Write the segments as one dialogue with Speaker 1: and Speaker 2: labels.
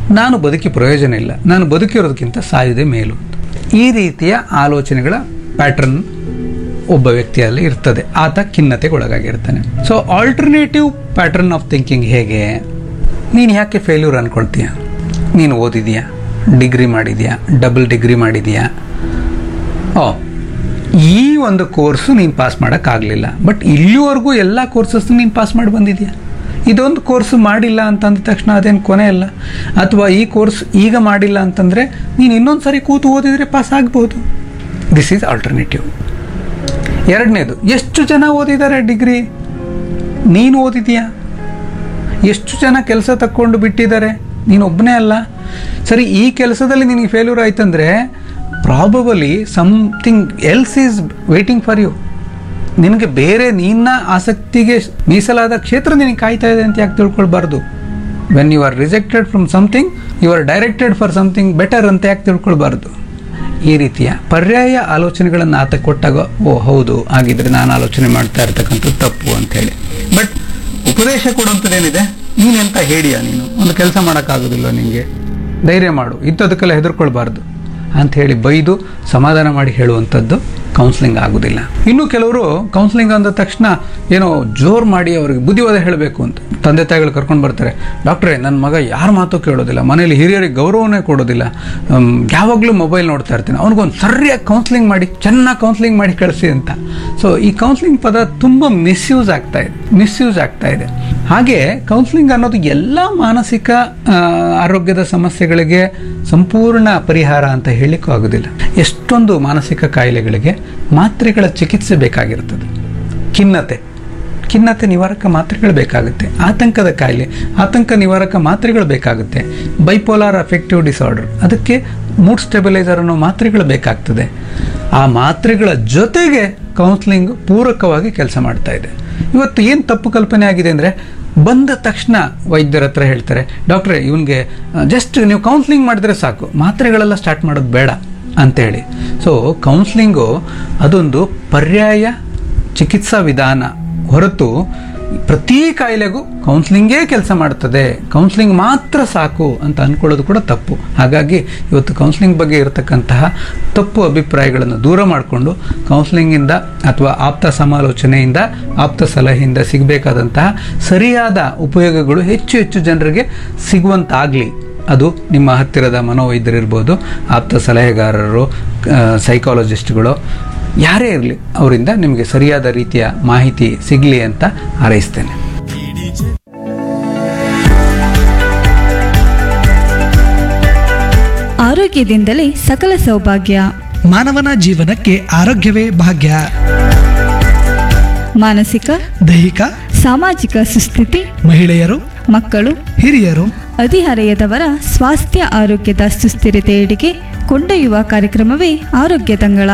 Speaker 1: ನಾನು ಬದುಕಿ ಪ್ರಯೋಜನ ಇಲ್ಲ, ನಾನು ಬದುಕಿರೋದಕ್ಕಿಂತ ಸಾಯುವುದೇ ಮೇಲು. ಈ ರೀತಿಯ ಆಲೋಚನೆಗಳ ಪ್ಯಾಟ್ರನ್ ಒಬ್ಬ ವ್ಯಕ್ತಿಯಲ್ಲಿ ಇರ್ತದೆ. ಆತ ಖಿನ್ನತೆಗೊಳಗಾಗಿರ್ತಾನೆ. So alternative pattern of thinking ಹೇಗೆ? ನೀನು ಯಾಕೆ ಫೇಲ್ಯೂರ್ ಅಂದ್ಕೊಳ್ತೀಯ? ನೀನು ಓದಿದೀಯಾ, ಡಿಗ್ರಿ ಮಾಡಿದೀಯಾ, ಡಬಲ್ ಡಿಗ್ರಿ ಮಾಡಿದೀಯಾ, ಈ ಒಂದು ಕೋರ್ಸು ನೀನು ಪಾಸ್ ಮಾಡೋಕ್ಕಾಗಲಿಲ್ಲ, ಬಟ್ ಇಲ್ಲಿವರೆಗೂ ಎಲ್ಲ ಕೋರ್ಸಸ್ ನೀನು ಪಾಸ್ ಮಾಡಿ ಬಂದಿದೆಯಾ. ಇದೊಂದು ಕೋರ್ಸ್ ಮಾಡಿಲ್ಲ ಅಂತಂದ ತಕ್ಷಣ ಅದೇನು ಕೊನೆ ಅಲ್ಲ. ಅಥವಾ ಈ ಕೋರ್ಸ್ ಈಗ ಮಾಡಿಲ್ಲ ಅಂತಂದರೆ ನೀನು ಇನ್ನೊಂದು ಸರಿ ಕೂತು ಓದಿದರೆ ಪಾಸ್ ಆಗ್ಬೋದು. This is alternative. ಎರಡನೇದು, ಎಷ್ಟು ಜನ ಓದಿದ್ದಾರೆ ಡಿಗ್ರಿ? ನೀನು ಓದಿದೀಯಾ? ಎಷ್ಟು ಜನ ಕೆಲಸ ತಕ್ಕೊಂಡು ಬಿಟ್ಟಿದ್ದಾರೆ? ನೀನು ಒಬ್ಬನೇ ಅಲ್ಲ. ಸರಿ, ಈ ಕೆಲಸದಲ್ಲಿ ನಿನಗೆ failure ಆಯ್ತಂದರೆ probably something else is waiting for you. ನಿನಗೆ ಬೇರೆ ನಿನ್ನ ಆಸಕ್ತಿಗೆ ಮೀಸಲಾದ ಕ್ಷೇತ್ರ ನಿನಗೆ ಕಾಯ್ತಾ ಇದೆ ಅಂತ ಯಾಕೆ ತಿಳ್ಕೊಳ್ಬಾರ್ದು? When you are rejected from something, you are directed for something better ಅಂತ ಯಾಕೆ ತಿಳ್ಕೊಳ್ಬಾರ್ದು? ಈ ರೀತಿಯ ಪರ್ಯಾಯ ಆಲೋಚನೆಗಳನ್ನು ಆತ ಕೊಟ್ಟಾಗ, ಓ ಹೌದು, ಹಾಗಿದ್ರೆ ನಾನು ಆಲೋಚನೆ ಮಾಡ್ತಾ ಇರ್ತಕ್ಕಂಥದ್ದು ತಪ್ಪು ಅಂಥೇಳಿ. ಬಟ್ ಉಪದೇಶ ಕೊಡುವಂಥದ್ದೇನಿದೆ, ನೀನೆಂತ ಹೇಳಿಯ, ನೀನು ಒಂದು ಕೆಲಸ ಮಾಡೋಕ್ಕಾಗೋದಿಲ್ಲ, ನಿನಗೆ ಧೈರ್ಯ ಮಾಡು, ಇಂಥದಕ್ಕೆಲ್ಲ ಹೆದರ್ಕೊಳ್ಬಾರ್ದು ಅಂಥೇಳಿ ಬೈದು ಸಮಾಧಾನ ಮಾಡಿ ಹೇಳುವಂಥದ್ದು ಕೌನ್ಸಿಲಿಂಗ್ ಆಗೋದಿಲ್ಲ. ಇನ್ನು ಕೆಲವರು ಕೌನ್ಸಿಲಿಂಗ್ ಅಂದ ತಕ್ಷಣ ಏನೋ ಜೋರು ಮಾಡಿ ಅವ್ರಿಗೆ ಬುದ್ಧಿವಾದ ಹೇಳಬೇಕು ಅಂತ ತಂದೆ ತಾಯಿಗಳು ಕರ್ಕೊಂಡು ಬರ್ತಾರೆ. ಡಾಕ್ಟ್ರೇ, ನನ್ನ ಮಗ ಯಾರ ಮಾತು ಕೇಳೋದಿಲ್ಲ, ಮನೇಲಿ ಹಿರಿಯರಿಗೆ ಗೌರವನೇ ಕೊಡೋದಿಲ್ಲ, ಯಾವಾಗಲೂ ಮೊಬೈಲ್ ನೋಡ್ತಾ ಇರ್ತೀನಿ, ಅವ್ನಿಗೊಂದು ಸರಿಯಾಗಿ ಕೌನ್ಸಿಲಿಂಗ್ ಮಾಡಿ, ಚೆನ್ನಾಗಿ ಕೌನ್ಸಿಲಿಂಗ್ ಮಾಡಿ ಕಳಿಸಿ ಅಂತ. ಸೊ ಈ ಕೌನ್ಸಿಲಿಂಗ್ ಪದ ತುಂಬ ಮಿಸ್ಯೂಸ್ ಆಗ್ತಾ ಇದೆ. ಹಾಗೆ ಕೌನ್ಸಿಲಿಂಗ್ ಅನ್ನೋದು ಎಲ್ಲ ಮಾನಸಿಕ ಆರೋಗ್ಯದ ಸಮಸ್ಯೆಗಳಿಗೆ ಸಂಪೂರ್ಣ ಪರಿಹಾರ ಅಂತ ಹೇಳಲಿಕ್ಕೂ ಆಗೋದಿಲ್ಲ. ಎಷ್ಟೊಂದು ಮಾನಸಿಕ ಕಾಯಿಲೆಗಳಿಗೆ ಮಾತ್ರೆಗಳ ಚಿಕಿತ್ಸೆ ಬೇಕಾಗಿರ್ತದೆ. ಖಿನ್ನತೆ ನಿವಾರಕ ಮಾತ್ರೆಗಳು ಬೇಕಾಗುತ್ತೆ. ಆತಂಕದ ಕಾಯಿಲೆ, ಆತಂಕ ನಿವಾರಕ ಮಾತ್ರೆಗಳು ಬೇಕಾಗುತ್ತೆ. ಬೈಪೋಲಾರ್ ಅಫೆಕ್ಟಿವ್ ಡಿಸಾರ್ಡರ್, ಅದಕ್ಕೆ ಮೂಡ್ ಸ್ಟೆಬಿಲೈಸರ್ ಅನ್ನೋ ಮಾತ್ರೆಗಳು ಬೇಕಾಗ್ತದೆ. ಆ ಮಾತ್ರೆಗಳ ಜೊತೆಗೆ ಕೌನ್ಸಿಲಿಂಗ್ ಪೂರಕವಾಗಿ ಕೆಲಸ ಮಾಡ್ತಾ ಇದೆ. ಇವತ್ತು ಏನು ತಪ್ಪು ಕಲ್ಪನೆ ಆಗಿದೆ ಅಂದರೆ, ಬಂದ ತಕ್ಷಣ ವೈದ್ಯರ ಹತ್ರ ಹೇಳ್ತಾರೆ, ಡಾಕ್ಟ್ರೇ ಇವನಿಗೆ ಜಸ್ಟ್ ನೀವು ಕೌನ್ಸಿಲಿಂಗ್ ಮಾಡಿದ್ರೆ ಸಾಕು, ಮಾತ್ರೆಗಳೆಲ್ಲ ಸ್ಟಾರ್ಟ್ ಮಾಡೋದು ಬೇಡ ಅಂತೇಳಿ. ಸೊ ಕೌನ್ಸಿಲಿಂಗು ಅದೊಂದು ಪರ್ಯಾಯ ಚಿಕಿತ್ಸಾ ವಿಧಾನ ಹೊರತು ಪ್ರತಿ ಕಾಯಿಲೆಗೂ ಕೌನ್ಸಿಲಿಂಗೇ ಕೆಲಸ ಮಾಡ್ತದೆ, ಕೌನ್ಸಿಲಿಂಗ್ ಮಾತ್ರ ಸಾಕು ಅಂತ ಅಂದ್ಕೊಳ್ಳೋದು ಕೂಡ ತಪ್ಪು. ಹಾಗಾಗಿ ಇವತ್ತು ಕೌನ್ಸಿಲಿಂಗ್ ಬಗ್ಗೆ ಇರತಕ್ಕಂತಹ ತಪ್ಪು ಅಭಿಪ್ರಾಯಗಳನ್ನು ದೂರ ಮಾಡಿಕೊಂಡು ಕೌನ್ಸಿಲಿಂಗಿಂದ ಅಥವಾ ಆಪ್ತ ಸಮಾಲೋಚನೆಯಿಂದ, ಆಪ್ತ ಸಲಹೆಯಿಂದ ಸಿಗಬೇಕಾದಂತಹ ಸರಿಯಾದ ಉಪಯೋಗಗಳು ಹೆಚ್ಚು ಜನರಿಗೆ ಸಿಗುವಂತಾಗಲಿ. ಅದು ನಿಮ್ಮ ಹತ್ತಿರದ ಮನೋವೈದ್ಯರಿರ್ಬೋದು, ಆಪ್ತ ಸಲಹೆಗಾರರು, ಸೈಕಾಲಜಿಸ್ಟ್ಗಳು, ಯಾರೇ ಇರಲಿ, ಅವರಿಂದ ನಿಮಗೆ ಸರಿಯಾದ ರೀತಿಯ ಮಾಹಿತಿ ಸಿಗಲಿ ಅಂತ ಹಾರೈಸ್ತೇನೆ.
Speaker 2: ಆರೋಗ್ಯದಿಂದಲೇ ಸಕಲ ಸೌಭಾಗ್ಯ.
Speaker 3: ಮಾನವನ ಜೀವನಕ್ಕೆ ಆರೋಗ್ಯವೇ ಭಾಗ್ಯ.
Speaker 2: ಮಾನಸಿಕ,
Speaker 3: ದೈಹಿಕ,
Speaker 2: ಸಾಮಾಜಿಕ ಸುಸ್ಥಿತಿ,
Speaker 3: ಮಹಿಳೆಯರು,
Speaker 2: ಮಕ್ಕಳು,
Speaker 3: ಹಿರಿಯರು,
Speaker 2: ಹದಿಹರೆಯದವರ ಸ್ವಾಸ್ಥ್ಯ ಆರೋಗ್ಯದ ಸುಸ್ಥಿರತೆಯೆಡೆಗೆ ಕೊಂಡೊಯ್ಯುವ ಕಾರ್ಯಕ್ರಮವೇ ಆರೋಗ್ಯ ತಂಗಳ.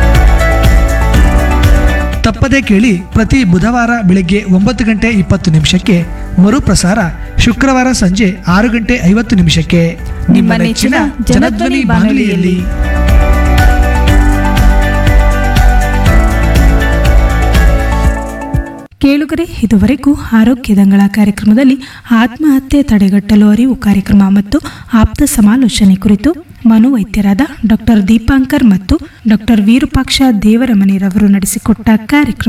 Speaker 3: ತಪ್ಪದೇ ಕೇಳಿ. ಪ್ರತಿ ಬುಧವಾರ ಬೆಳಗ್ಗೆ 9:20 ಮರುಪ್ರಸಾರ ಶುಕ್ರವಾರ ಸಂಜೆ 6:50
Speaker 2: ನಿಮ್ಮ ನೆಚ್ಚಿನ ಜನಧ್ವನಿ ಬಾನುಲಿಯಲ್ಲಿ.
Speaker 4: ಕೇಳುಗರೆ, ಇದುವರೆಗೂ ಆರೋಗ್ಯದಂಗಳ ಕಾರ್ಯಕ್ರಮದಲ್ಲಿ ಆತ್ಮಹತ್ಯೆ ತಡೆಗಟ್ಟಲು ಅರಿವು ಕಾರ್ಯಕ್ರಮ ಮತ್ತು ಆಪ್ತ ಸಮಾಲೋಚನೆ ಕುರಿತು ಮನೋವೈದ್ಯರಾದ ಡಾಕ್ಟರ್ ದೀಪಾಂಕರ್ ಮತ್ತು ಡಾಕ್ಟರ್ ವಿರೂಪಾಕ್ಷ ದೇವರಮನಿರವರು ನಡೆಸಿಕೊಟ್ಟ ಕಾರ್ಯಕ್ರಮ